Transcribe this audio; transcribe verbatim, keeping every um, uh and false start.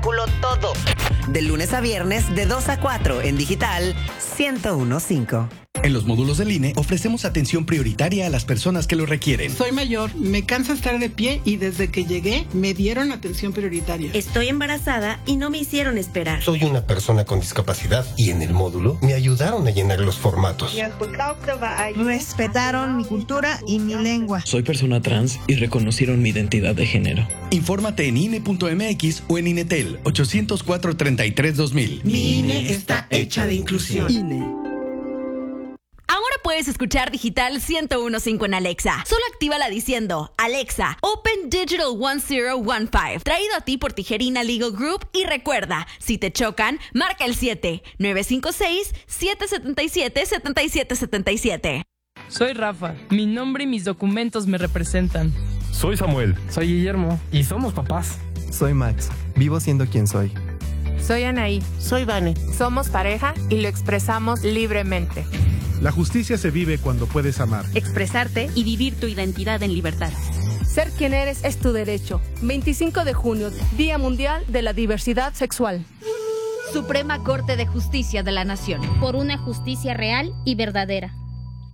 currículo todo. De lunes a viernes, de dos a cuatro, en digital, ciento uno punto cinco. En los módulos del I N E ofrecemos atención prioritaria a las personas que lo requieren. Soy mayor, me cansa estar de pie y desde que llegué me dieron atención prioritaria. Estoy embarazada y no me hicieron esperar. Soy una persona con discapacidad y en el módulo me ayudaron a llenar los formatos. Respetaron mi cultura y mi lengua. Soy persona trans y reconocieron mi identidad de género. Infórmate en I N E punto M X o en INETEL ochocientos cuatro, treinta y tres, dos mil. Mi I N E está hecha de inclusión. I N E. Ahora puedes escuchar Digital ciento uno punto cinco en Alexa. Solo actívala diciendo: Alexa, Open Digital diez quince. Traído a ti por Tijerina Legal Group. Y recuerda, si te chocan, marca el siete nueve cinco seis, siete siete siete, siete siete siete siete. Soy Rafa. Mi nombre y mis documentos me representan. Soy Samuel. Soy Guillermo. Y somos papás. Soy Max. Vivo siendo quien soy. Soy Anaí. Soy Vane. Somos pareja y lo expresamos libremente. La justicia se vive cuando puedes amar, expresarte y vivir tu identidad en libertad. Ser quien eres es tu derecho. veinticinco de junio, Día Mundial de la Diversidad Sexual. Suprema Corte de Justicia de la Nación. Por una justicia real y verdadera.